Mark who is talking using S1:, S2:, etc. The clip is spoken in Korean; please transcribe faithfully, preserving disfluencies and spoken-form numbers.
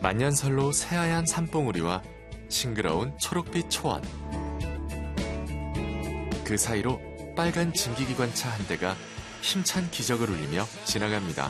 S1: 만년설로 새하얀 산봉우리와 싱그러운 초록빛 초원. 그 사이로 빨간 증기기관차 한 대가 힘찬 기적을 울리며 지나갑니다.